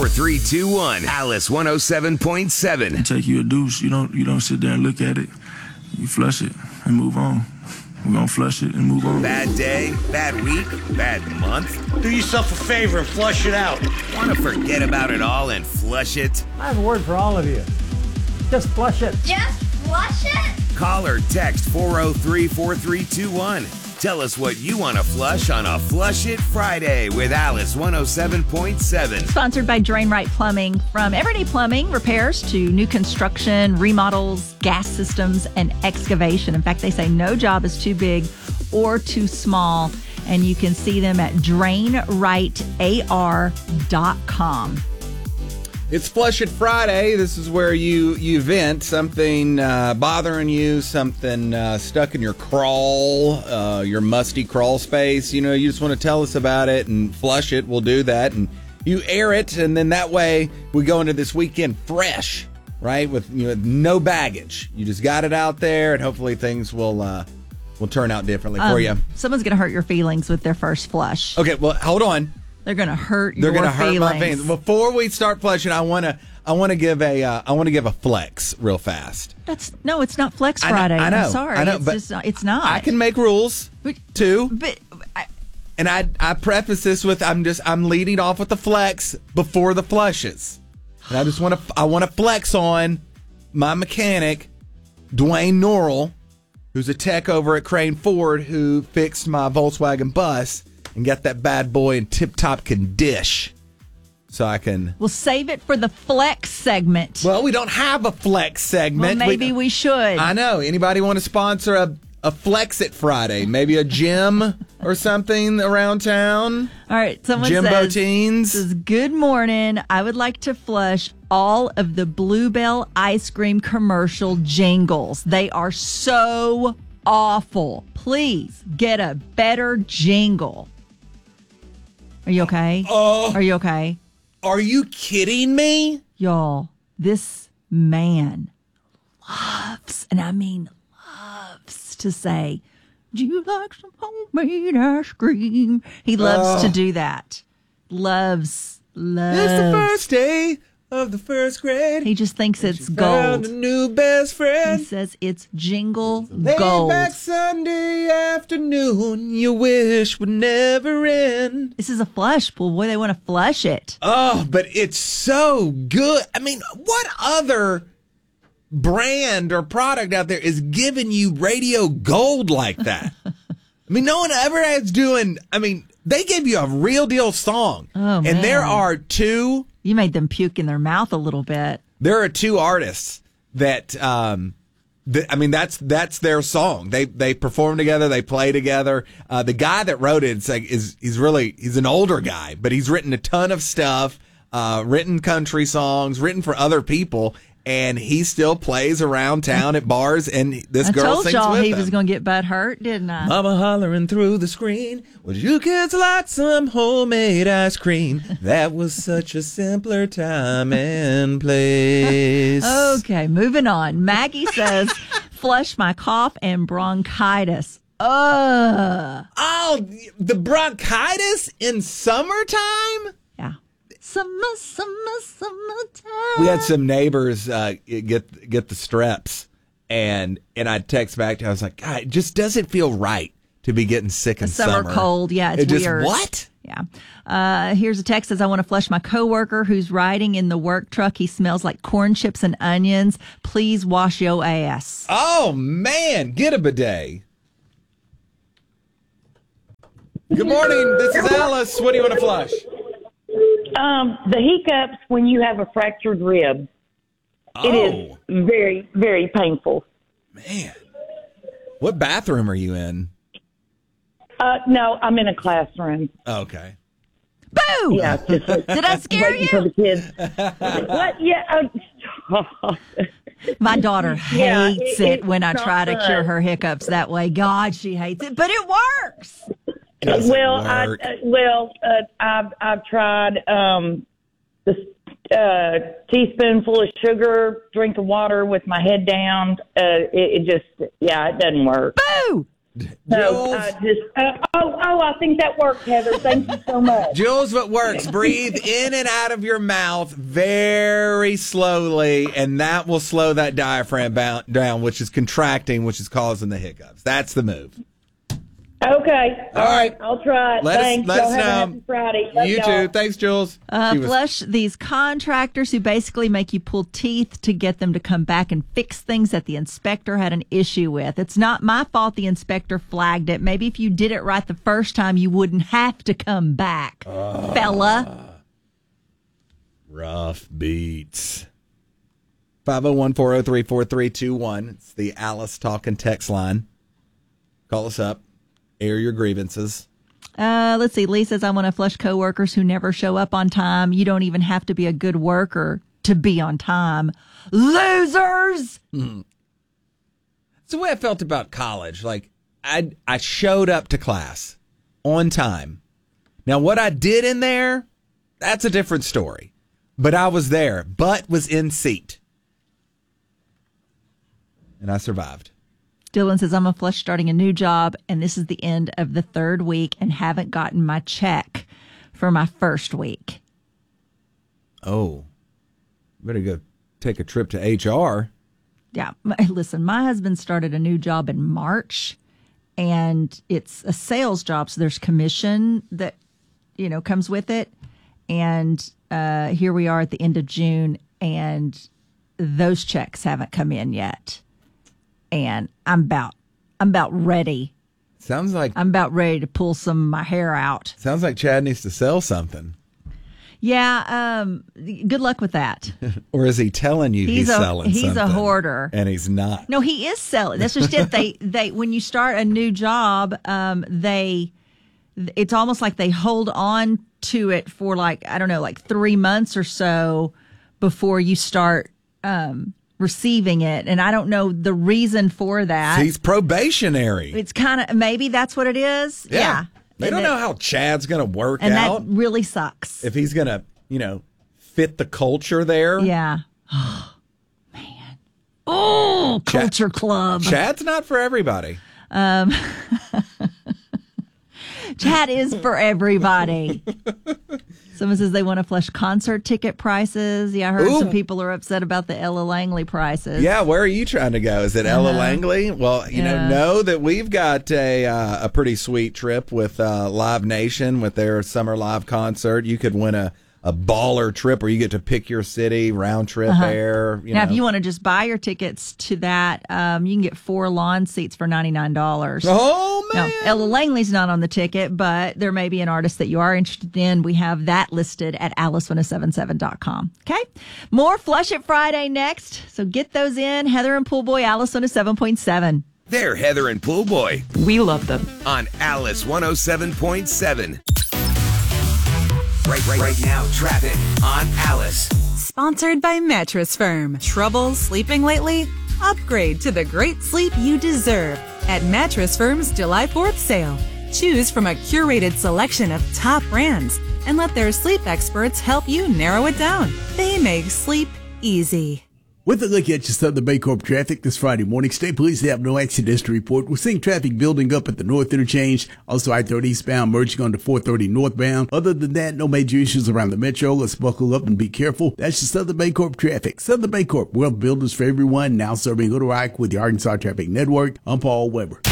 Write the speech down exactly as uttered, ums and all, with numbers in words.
three two one. Alice one oh seven point seven. Take you a deuce. You don't you don't sit there and look at it. You flush it and move on. We're going to flush it and move on. Bad day, bad week, bad month. Do yourself a favor and flush it out. Want to forget about it all and flush it? I have a word for all of you. Just flush it. Just flush it? Call or text four oh three, four three two one. Tell us what you want to flush on a Flush It Friday with Alice one oh seven point seven. Sponsored by Drain Right Plumbing. From everyday plumbing repairs to new construction, remodels, gas systems, and excavation. In fact, they say no job is too big or too small. And you can see them at drain right A R dot com. It's Flush It Friday. This is where you, you vent something uh, bothering you, something uh, stuck in your crawl, uh, your musty crawl space. You know, you just want to tell us about it and flush it. We'll do that. And you air it, and then that way we go into this weekend fresh, right? With you know, no baggage. You just got it out there, and hopefully things will uh, will turn out differently um, for you. Someone's going to hurt your feelings with their first flush. Okay, well, hold on. They're going to hurt They're your gonna feelings. hurt my feelings. Before we start flushing, I want to I want to give a uh, I want to give a flex real fast. That's no, it's not Flex I know- Friday. I know, I'm sorry. I know, it's but just not, it's not. I can make rules But- too. But I, And I I preface this with I'm just I'm leading off with the flex before the flushes. And I just want to I want to flex on my mechanic, Dwayne Norrell, who's a tech over at Crane Ford, who fixed my Volkswagen bus and got that bad boy in tip-top condition. So I can... we'll save it for the Flex segment. Well, we don't have a flex segment. Well, maybe we, we should. I know. Anybody want to sponsor a, a Flex It Friday? Maybe a gym or something around town? All right. Someone Jimbo says, Teens? says, good morning. I would like to flush all of the Bluebell ice cream commercial jingles. They are so awful. Please get a better jingle. Are you okay? Oh. Are you okay? Are you kidding me? Y'all, this man loves, and I mean loves to say, do you like some homemade ice cream? He loves Oh. to do that. Loves, loves. It's the first day of the first grade. He just thinks it's Found gold. a new best He friend. says it's jingle Laid gold. back Sunday afternoon, you wish would never end. This is a flush. Well, boy, they want to flush it. Oh, but it's so good. I mean, what other brand or product out there is giving you radio gold like that? I mean, no one ever has doing, I mean, they give you a real deal song. Oh, and man. there are two, You made them puke in their mouth a little bit. there are two artists that, um, that, I mean, that's, that's their song. They, they perform together. They play together. Uh, the guy that wrote it, it's like, is, he's really, he's an older guy, but he's written a ton of stuff, uh, written country songs, written for other people. And he still plays around town at bars, and this I girl told sings y'all with he him. was going to get butt hurt, didn't I? Mama hollering through the screen, would you kids like some homemade ice cream? That was such a simpler time and place. Okay, moving on. Maggie says, flush my cough and bronchitis. Ugh. Oh, the bronchitis in summertime? Yeah. Summer, summer, summertime. We had some neighbors uh, get get the streps, and and I text back to her, I was like, God, it just doesn't feel right to be getting sick in A summer, summer. cold. Yeah, it's it just, weird. What? Yeah. Uh, here's a text says, I want to flush my coworker who's riding in the work truck. He smells like corn chips and onions. Please wash your ass. Oh, man. Get a bidet. Good morning. This is Alice. What do you want to flush? Um, the hiccups when you have a fractured rib. Oh, It is very, very painful. man. What bathroom are you in? Uh, no, I'm in a classroom. Oh, okay. Boo! Yeah, just like, Did I scare waiting for you? the kids. What? Yeah. Uh, My daughter Yeah, hates it- it, it's when I not try to good. cure her hiccups that way. God, she hates it, but it works. Doesn't well, I, work. uh, well, uh, I've I've tried um, this uh, teaspoonful of sugar, drink of water with my head down. Uh, it, it just, yeah, it doesn't work. Boo! No, I just, uh, oh, oh, I think that worked, Heather. Thank you so much. Jules, what works? Breathe in and out of your mouth very slowly, and that will slow that diaphragm down, which is contracting, which is causing the hiccups. That's the move. Okay. All right. I'll try it. Let us- Thanks. let Y'all us have a know. happy Friday. Love You y'all. too. Thanks, Jules. Uh, She was- flush these contractors who basically make you pull teeth to get them to come back and fix things that the inspector had an issue with. It's not my fault the inspector flagged it. Maybe if you did it right the first time, you wouldn't have to come back, Uh, fella. Rough beats. five oh one, four oh three, four three two one. It's the Alice Talking text line. Call us up. Air your grievances. Uh, let's see. Lee says, I want to flush coworkers who never show up on time. You don't even have to be a good worker to be on time. Losers! Mm. It's the way I felt about college. Like, I I showed up to class on time. Now, what I did in there, that's a different story. But I was there. Butt was in seat. And I survived. Dylan says, I'm a flush starting a new job, and this is the end of the third week and haven't gotten my check for my first week. Oh, better go take a trip to H R. Yeah. My, listen, my husband started a new job in March, and it's a sales job, so there's commission that, you know, comes with it. And uh, here we are at the end of June, and those checks haven't come in yet. And I'm about, I'm about ready. Sounds like I'm about ready to pull some of my hair out. sounds like Chad needs to sell something. Yeah. Um. Good luck with that. Or is he telling you he's, He's a- selling he's a something? hoarder. And he's not. No, he is selling. That's just it. They, they, when you start a new job, um, they, it's almost like they hold on to it for like, I don't know, like three months or so before you start, um, receiving it. And I don't know the reason for that. He's probationary. It's kind of, maybe that's what it is. Yeah. They And don't that- know how Chad's going to work And out. that really sucks. If he's going to, you know, fit the culture there. Yeah. Oh, man. Oh, Chad- Culture Club. Chad's not for everybody. Um, Chat is for everybody. Someone says they want to flush concert ticket prices. Yeah, I heard Ooh. some people are upset about the Ella Langley prices. Yeah, where are you trying to go? Is it Ella Uh-huh. Langley? Well, you Yeah. know, know that we've got a uh, a pretty sweet trip with uh, Live Nation with their summer live concert. You could win a, a baller trip where you get to pick your city, round trip Uh-huh. there. You now, know. if you want to just buy your tickets to that, um, you can get four lawn seats for ninety-nine dollars. Oh, Now, man. Ella Langley's not on the ticket, but there may be an artist that you are interested in. We have that listed at alice ten seventy-seven dot com. Okay? More Flush It Friday next. So get those in. Heather and Pool Boy, Alice one oh seven point seven. They're Heather and Pool Boy We love them. on Alice one oh seven point seven. Right, right, right now, traffic on Alice. Sponsored by Mattress Firm. Trouble sleeping lately? Upgrade to the great sleep you deserve at Mattress Firm's July fourth sale. Choose from a curated selection of top brands and let their sleep experts help you narrow it down. They make sleep easy. With a look at your Southern Baycorp traffic this Friday morning, state police have no accidents to report. We're seeing traffic building up at the North Interchange, also I thirty eastbound merging onto four thirty northbound. Other than that, no major issues around the metro. Let's buckle up and be careful. That's your Southern Baycorp traffic. Southern Baycorp, wealth builders for everyone, now serving Little Rock with the Arkansas Traffic Network. I'm Paul Weber.